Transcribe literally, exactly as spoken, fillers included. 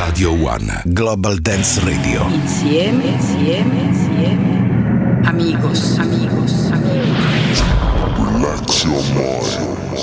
Radio One Global Dance Radio. Insieme, insieme, insieme. Amigos, amigos, amigos.